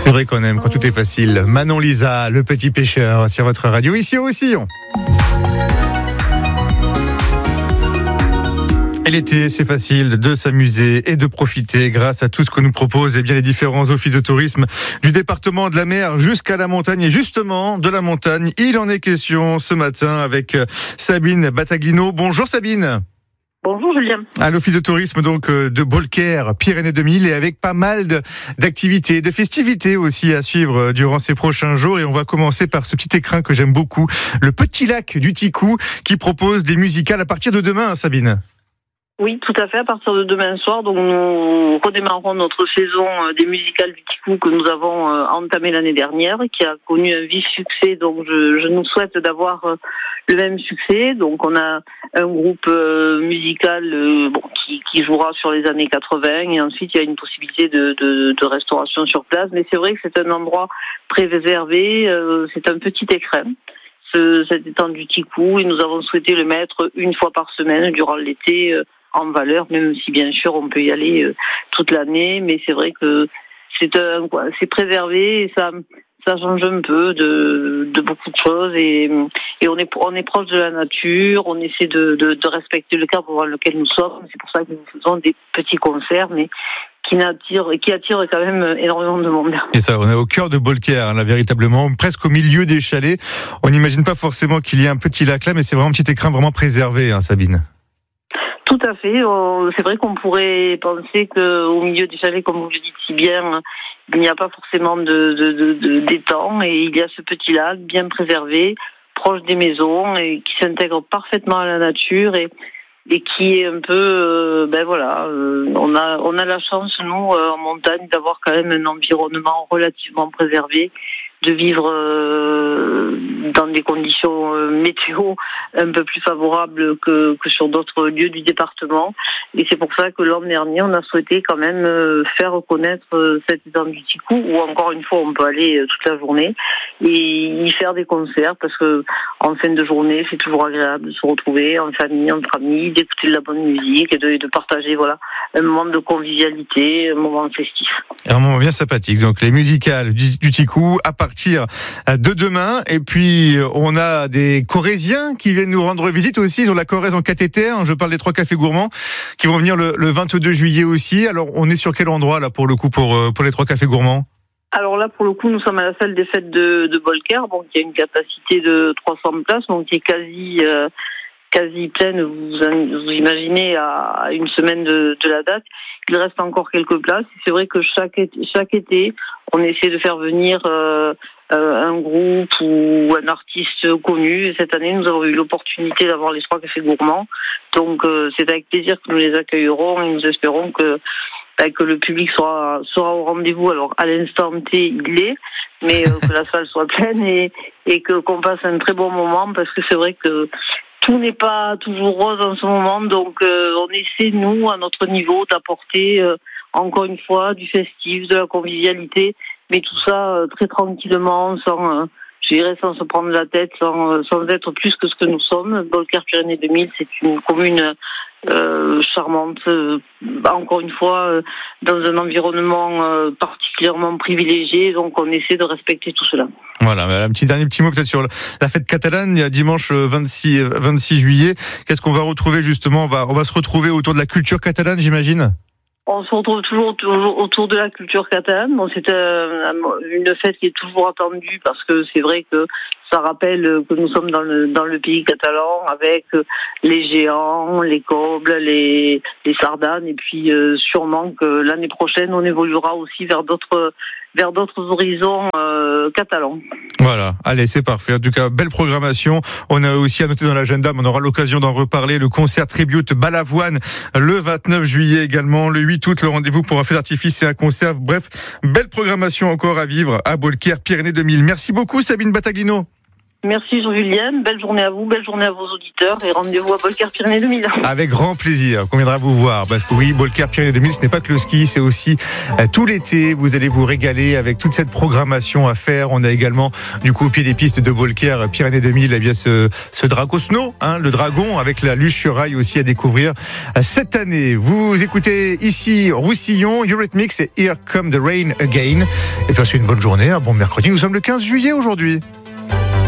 C'est vrai qu'on aime quand tout est facile. Manon Lisa, le petit pêcheur sur votre radio, ici au Roussillon. Et l'été, c'est facile de s'amuser et de profiter grâce à tout ce que nous proposent les différents offices de tourisme du département de la mer jusqu'à la montagne. Et justement, de la montagne, il en est question ce matin avec Sabine Battaglino. Bonjour Sabine. Bonjour Julien. À l'office de tourisme donc de Beaulecaire, Pyrénées 2000, et avec pas mal d'activités, de festivités aussi à suivre durant ces prochains jours. Et on va commencer par ce petit écrin que j'aime beaucoup, le Petit Lac du Ticou, qui propose des musicales à partir de demain, Sabine. Oui, tout à fait, à partir de demain soir. Donc nous redémarrerons notre saison des musicales du Ticou que nous avons entamée l'année dernière, qui a connu un vif succès. Donc je nous souhaite d'avoir le même succès. Donc on a un groupe musical qui jouera sur les années 80, et ensuite il y a une possibilité de restauration sur place. Mais c'est vrai que c'est un endroit préservé, c'est un petit écrin. Cet étang du Ticou, et nous avons souhaité le mettre une fois par semaine durant l'été en valeur, même si bien sûr on peut y aller toute l'année, mais c'est vrai que c'est préservé et ça change un peu de beaucoup de choses, et on est proche de la nature, on essaie de respecter le cadre dans lequel nous sommes. C'est pour ça que nous faisons des petits concerts, mais qui attire quand même énormément de monde. Et ça, on est au cœur de Beaulecaire, là, véritablement, presque au milieu des chalets. On n'imagine pas forcément qu'il y ait un petit lac là, mais c'est vraiment un petit écrin vraiment préservé, Sabine. Tout à fait. C'est vrai qu'on pourrait penser qu'au milieu des chalets, comme vous le dites si bien, il n'y a pas forcément d'étang, et il y a ce petit lac bien préservé, proche des maisons, et qui s'intègre parfaitement à la nature, et qui est un peu, on a la chance, nous, en montagne, d'avoir quand même un environnement relativement préservé, de vivre dans des conditions météo un peu plus favorables que sur d'autres lieux du département. Et c'est pour ça que l'an dernier, on a souhaité quand même faire reconnaître cet étang du Ticou, où encore une fois, on peut aller toute la journée et y faire des concerts, parce que en fin de journée, c'est toujours agréable de se retrouver en famille, entre amis, d'écouter de la bonne musique et de partager un moment de convivialité, un moment festif. Un moment bien sympathique. Donc les musicales du Ticou à partir de demain. Et puis on a des Corréziens qui viennent nous rendre visite aussi. Ils ont la Corrèze en cathéter. Je parle des 3 cafés gourmands qui vont venir le 22 juillet aussi. Alors on est sur quel endroit là pour le coup pour les 3 cafés gourmands? Alors là, pour le coup, nous sommes à la salle des fêtes de Beaulecaire, donc il y a une capacité de 300 places, donc qui est quasi pleine, vous imaginez, à une semaine de la date. Il reste encore quelques places. C'est vrai que chaque été, on essaie de faire venir un groupe ou un artiste connu. Et cette année, nous avons eu l'opportunité d'avoir les 3 cafés gourmands. Donc c'est avec plaisir que nous les accueillerons, et nous espérons que le public sera au rendez-vous. Alors à l'instant T, il l'est, mais que la salle soit pleine et qu'on passe un très bon moment, parce que c'est vrai que tout n'est pas toujours rose en ce moment, donc on essaie, nous, à notre niveau, d'apporter encore une fois du festif, de la convivialité, mais tout ça très tranquillement, sans se prendre la tête, sans être plus que ce que nous sommes. Beaulecaire Pyrénées 2000, c'est une commune charmante, encore une fois, dans un environnement particulièrement privilégié, donc on essaie de respecter tout cela. Voilà, un dernier petit mot peut-être sur la fête catalane, dimanche 26 juillet. Qu'est-ce qu'on va retrouver justement? On va se retrouver autour de la culture catalane, j'imagine? On se retrouve toujours autour de la culture catalane. Bon, c'est une fête qui est toujours attendue, parce que c'est vrai que ça rappelle que nous sommes dans le pays catalan, avec les géants, les cobles, les sardanes, et puis sûrement que l'année prochaine on évoluera aussi vers d'autres horizons catalans. Voilà, allez, c'est parfait. En tout cas, belle programmation. On a aussi à noter dans l'agenda, mais on aura l'occasion d'en reparler, le concert Tribute Balavoine le 29 juillet également, le 8 août, le rendez-vous pour un feu d'artifice et un concert. Bref, belle programmation encore à vivre à Beaulecaire Pyrénées 2000. Merci beaucoup Sabine Battaglino. Merci Julien, belle journée à vous, belle journée à vos auditeurs et rendez-vous à Beaucaire-Pyrénées 2000. Avec grand plaisir qu'on viendra vous voir, parce que oui, Beaucaire-Pyrénées 2000, ce n'est pas que le ski, c'est aussi tout l'été. Vous allez vous régaler avec toute cette programmation à faire. On a également, du coup, au pied des pistes de Beaucaire-Pyrénées 2000, eh bien ce Dragosno, le dragon, avec la luge sur rail aussi à découvrir cette année. Vous écoutez ici Roussillon, Eurythmics et Here Come the Rain Again. Et puis, c'est une bonne journée, un bon mercredi. Nous sommes le 15 juillet aujourd'hui.